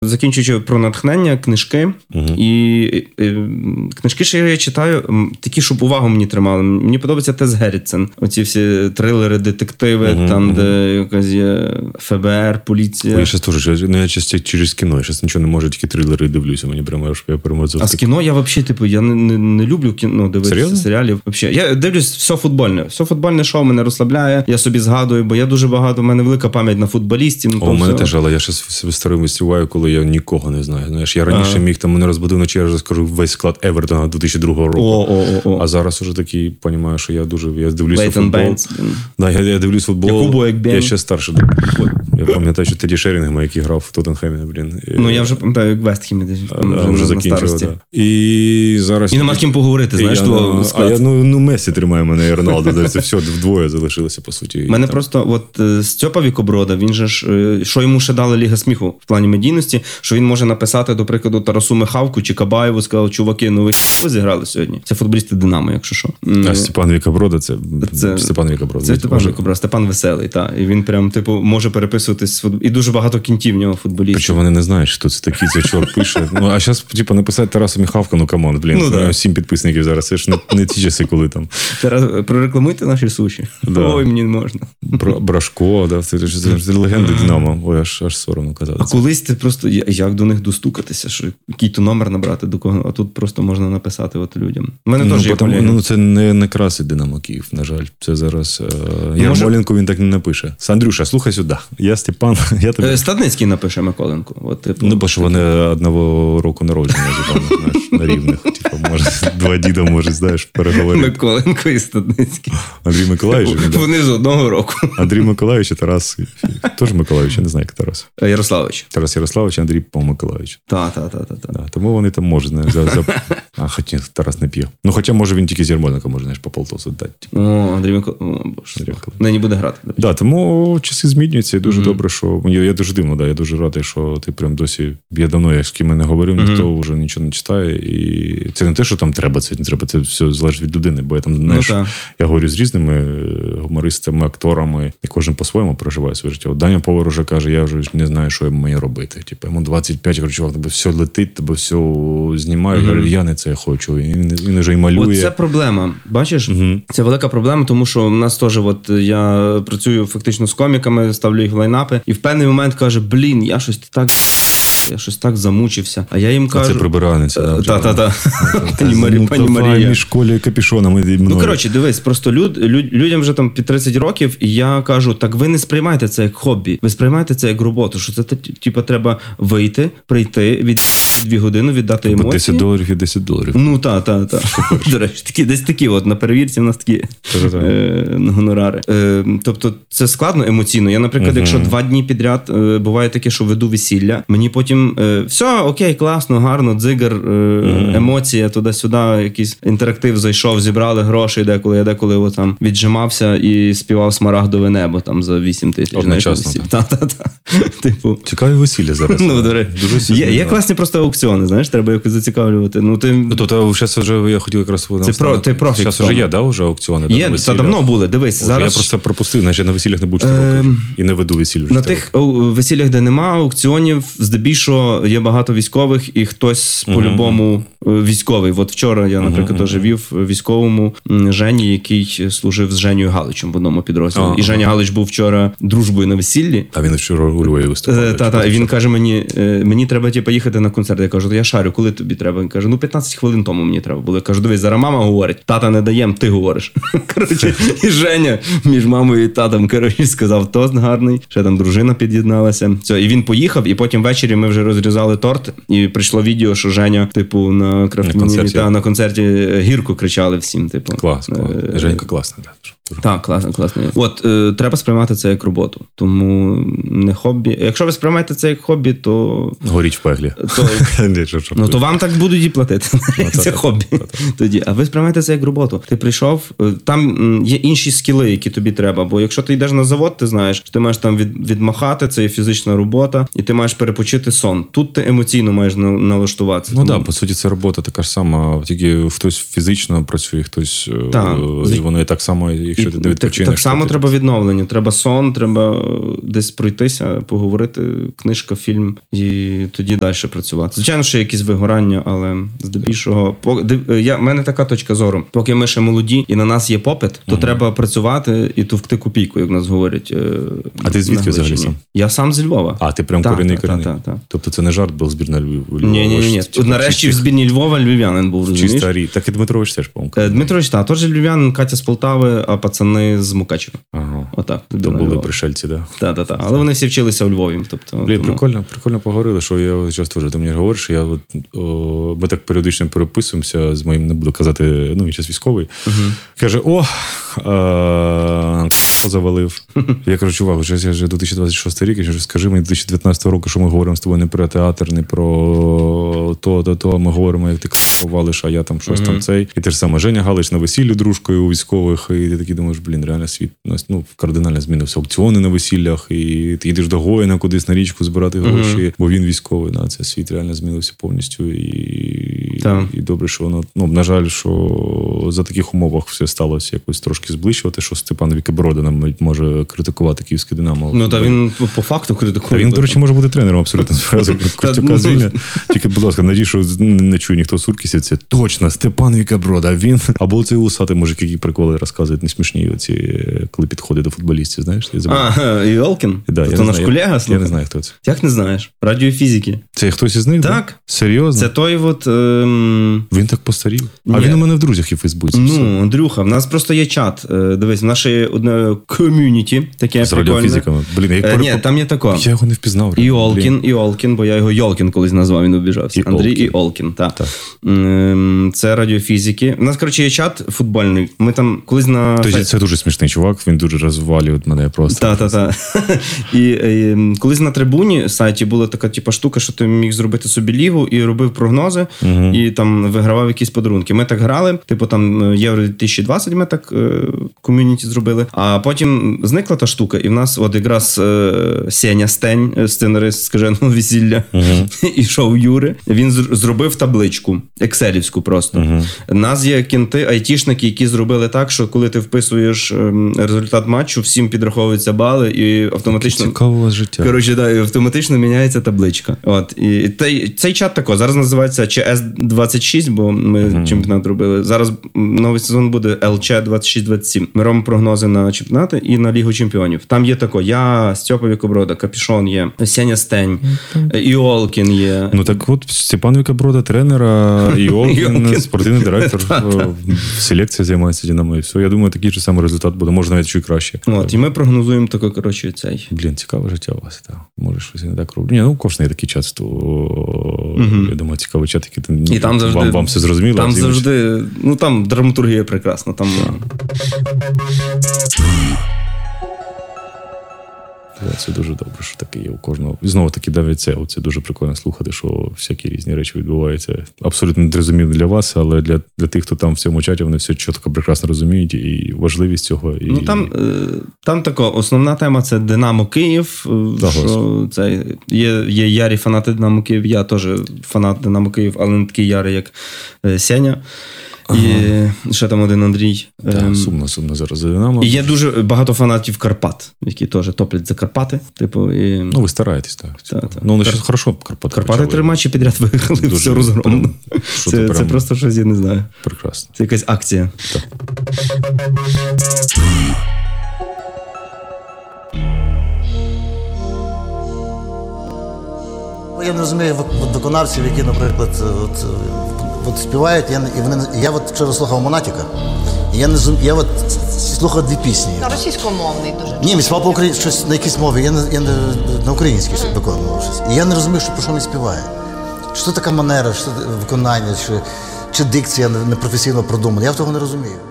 Закінчуючи про натхнення, книжки. І книжки, що я читаю, такі, щоб увагу мені тримали. Мені подобається Тес Геррітсен. Оці всі трилери, детективи, там, де якась є ФБР, поліція. Я щас теж, я часто через кіно, я щас нічого не можу, тільки трилери дивлюся. Мені прямо, я перемозив. А з кіно я взагалі, типу, я не люблю кіно дивитися, серіалів. Взагалі. Я дивлюсь все футбольне. Все футбольне шоу мене розслабляє, я собі згадую, бо я дуже багато, в мене велика пам'ять на футболістів. У мене теж, але я щас старим вистріваю, коли я нікого не знаю. Знаєш, я раніше міг, там мене розбудив вночі, я розкажу весь склад Евертона 2002 року. А зараз уже такий, розумію, що я дивлюся футбол. Я дивлюсь футбол. Я ще старший. Я пам'ятаю, що Теді Шерінгем, який грав в Тоттенхемі, я вже пам'ятаю, як Вестхемі вже закінчив. І зараз... І нема з ким поговорити, знаєш, твого склад. Месі тримає мене і Роналдо. Це все вдвоє залишилося, по суті. Мене просто, от Стьопа Вікоброда, він же ж, що йому ще дала Ліга сміху в плані медійності, що він може написати, до прикладу, Тарасу Михавку чи Кабаєву, сказав, чуваки, ви зіграли сьогодні. Це футболісти Динамо, якщо що. А Степан Вікоброда, це Степан Вікоброда. Це Степан Вікоброда, Степан Веселий, так. І він прям, може переписуватись, і дуже багато кінтів в нього футболістів. Причому вони не знають, хто це такий, це чорт пише. А зараз, написати Тарасу Михавку, камон, 7 підписників зараз, це ж не ті часи, коли там. Прорекламуйте наші суші. Ой, мені не можна. Брашко, це легенди Динамо. Ой, аж соромно казати. А колись ти просто, як до них достукатися, що який-то номер набрати до кого, а тут просто можна написати людям. У мене теж є колеги. Це не красить Динамо Київ, на жаль. Це зараз Ярмоленко він так не напише. Андрюша, слухай сюди. Я Степан. Стадницький напише Миколенко. Бо що вони одного року народження, на рівних. Може, 2 діда, може, знаєш, переговорити. Миколенко і Стадницький. Андрій Миколаївич. Вони з одного року. Андрій Миколаївич і Тарас. Теж Миколаївич, я не знаю, як Тарас. Ярославович. Тарас Ярославович, Андрій Миколаївич. Так. Тому вони там можуть. Хоча Тарас не п'є. Хоча, може, він тільки з Ярмоленка може, знаєш, по полтосу дати. Андрій Миколаївич. О, Боже. Нині буде грати. Тому часи змінюються, і дуже добре, що... Я дуже дивно, я дуже радий, що ти прям досі... Я давно, як з ким не говорив, ніхто вже нічого не читає. І це не те, що там треба, це не треба, це все залежить від людини. Бо я там, знаєш, я говорю з різними гумористами, акторами, і кожен по-своєму проживає своє життя. Даня Повар уже каже, я вже не знаю, що мені робити. Йому 25, я кажу, чувак, тебе все летить, тебе все знімає. Я говорю, я не це хочу. І він вже і малює. Оце проблема. Бачиш? Це велика проблема, тому що в нас теж, я працюю фактично з коміками, ставлю їх в лайнапи, і в певний момент каже, я щось так замучився. А я їм кажу... А це прибиральниця. Та. Пані Марія. Між школі капюшоном. Коротше, дивись, просто людям вже там під 30 років, і я кажу, так ви не сприймайте це як хобі, ви сприймайте це як роботу, що це, треба вийти, прийти, від 2 години, віддати емоції. $10 і $10. Та. До речі, десь такі, на перевірці в нас такі гонорари. Тобто, це складно емоційно. Я, наприклад, якщо 2 дні підряд, буває таке, що веду весілля, мені потім все, окей, класно, гарно, дзигар, емоція, туди-сюди, якийсь інтерактив зайшов, зібрали гроші, я деколи там віджимався і співав «Смарагдове небо» там за 8 тисяч. Одночасно. Та. Цікаві весілля зараз. Є класні просто аукціони, знаєш, треба якось зацікавлювати. Тобто, зараз вже я хотів якраз... Ти профік. Зараз вже є, вже аукціони? Є, це давно були, дивись. Я просто пропустив, значить, на весіллях не буду 4 роки. І не веду весілля. На тих весіллях, де нема аукціонів, здебільшого є багато військових, і хтось по-любому військовий. От вчора я, наприклад, теж вів військовому Жені, який служив з Женєю Галичем в одному підрозділі. І Женя Галич був вчора дружбою на весіллі. А він вчора у Львові виступав. Та. І він каже мені треба їхати на концерт. Я кажу, я шарю, коли тобі треба? Він каже, 15 хвилин тому мені треба було. Я кажу, дивись, зараз мама говорить, тата не даєм, ти говориш. Коротше, і Женя між мамою і татом, сказав, тост гарний. Ще там дружина під'єдналася. Все, і він поїхав, і потім ввечері ми вже розрізали торт, і прийшло відео, що Женя, на крафтмені, на концерті гірко кричали всім, Клас. Женька класна, так. Так, класно. Треба сприймати це як роботу. Тому не хобі. Якщо ви сприймаєте це як хобі, то... Горіть в пеклі. То вам так будуть і платити. Це хобі. Тоді. А ви сприймаєте це як роботу. Ти прийшов, там є інші скіли, які тобі треба. Бо якщо ти йдеш на завод, ти знаєш, що ти маєш там відмахати, це є фізична робота, і ти маєш перепочити сон. Тут ти емоційно маєш налаштуватися. Так, по суті, це робота така ж сама. Тільки хтось фізично працює, хтось воно і так само, якщо ти не відпочинеш. Так само треба відновлення, треба сон, треба десь пройтися, поговорити, книжка, фільм, і тоді далі працювати. Звичайно, що якісь вигорання, але здебільшого... В мене така точка зору. Поки ми ще молоді і на нас є попит, то треба працювати і товкти копійку, як нас говорять. А ти звідки взагалі сам? Я сам зі Львова. А, ти прям корінний. Тобто це не жарт був збірна Львова? Ні. Нарешті в збірні Львова львів'янин був, розумієш? Чисто рі. Так і Дмитрович теж, по-моєму. Дмитрович, так, теж львів'янин, Катя з Полтави, а пацани з Мукачева. Ага. Отак. То були пришельці, так? Так. Але вони всі вчилися у Львові. Блін, прикольно поговорили, що я часто вже, ти мені говориш, що ми так періодично переписуємося з моїм, не буду казати, він час військовий. Каже, завалив. Я кажу, чувак, я вже 2026 рік, я скажи мені 2019 року, що ми говоримо з тобою не про театр, не про то, ми говоримо, як ти валиш, а я там щось там цей. І те ж саме, Женя Галич на весіллі дружкою у військових, і ти такий думаєш, реально світ кардинально змінився. Аукціони на весіллях, і ти йдеш до Гоїна кудись на річку збирати гроші, бо він військовий. Це світ реально змінився повністю. І добре, що воно, на жаль, що за таких умовах все сталося якось трошки зближувати, що Степан Вікеборода нам може критикувати Київське Динамо. Та він по факту критикує. Він, до речі, може бути тренером абсолютно зразу. Костюка звільня. Тільки, будь ласка, надій, що не чує ніхто Суркісів. Це точно Степан Вікеборода. Він або цей усатий мужик, які приколи розказують несмішні оці, коли підходить до футболістів, знаєш? Іолкін? Да, Це наш колега? Я не знаю, хто це. Як не знаєш? Радіофізики. Це хтось із них? Так. Серйозно? Це той Він так постарів. А він у мене в друзях і в Фейсбуці. Андрюха, в нас просто є чат. Дивись, в нашій одне ком'юніті, таке з прикольне. радіофізиками. Ні, там є тако. Я його не впізнав. Іолкін, бо я його Йолкін колись назвав, він обіжався. Андрій Іолкін, так. Це радіофізики. У нас, коротше, є чат футбольний. Ми там колись на... Це дуже смішний чувак, він дуже розвалює мене просто. Так. І колись на трибуні сайті була така штука, що ти міг зробити собі лігу і робив прогнози, і там вигравав якісь подарунки. Ми так грали, там Євро 2020 ми так ком'юніті зробили, а потім зникла та штука, і в нас от якраз Сеня Стень, сценарист «Скаженого весілля», і шоу Юри, він зробив табличку, екселівську просто. У нас є кінти, айтішники, які зробили так, що коли ти вписуєш результат матчу, всім підраховуються бали, і автоматично... Цікаво у вас життя. І автоматично міняється табличка. І цей чат тако, зараз називається ЧС-26, бо ми чемпіонат робили. Зараз новий сезон буде ЛЧ-26-27. Ми робимо прогнози на чемпіонати і на Лігу чемпіонів. Там є тако, я, Стьопа Вікеборода, Капішон є, Сеня Стень, Іолкін є. Так от, Степан Вікеборода, тренера, Іолкін, спортивний директор, селекція займається Динамо, і все. Я думаю, такий же самий результат буде, може навіть чуть краще. І ми прогнозуємо тако, коротше, цей. Цікаве життя у вас, так. Може, щось не так роблю. Кожен є такий чат, я думаю, цікавий чат, який вам все зрозуміло. Там завжди, там драматургія прекрасна, там... Це дуже добре, що таке є у кожного. І знову таки, навіть це дуже прикольно слухати, що всякі різні речі відбуваються. Абсолютно незрозуміло для вас, але для тих, хто там в цьому чаті, вони все чітко прекрасно розуміють і важливість цього. І... Там тако, основна тема – це Динамо Київ. Є ярі фанати Динамо Київ, я теж фанат Динамо Київ, але не такий ярий, як Сеня. І ще там один Андрій. Сумно зараз за Динамо. І є дуже багато фанатів Карпат, які теж топлять за Карпати. Ви стараєтесь, так. Вони ще хорошо Карпати 3 матчі підряд виграли, все розгромлено. Це просто щось, я не знаю. Прекрасно. Це якась акція. Так. Я не розумію виконавців, які, наприклад, співають, я вчора слухав Монатіка, і я слухав 2 пісні. Російськомовний дуже. Ні, він співав по-українськи, щось на якійсь мові, я на українській виконував щось. І я не розумію, про що він співає. Що така манера, що виконання, чи дикція непрофесійно продумана, я того не розумію.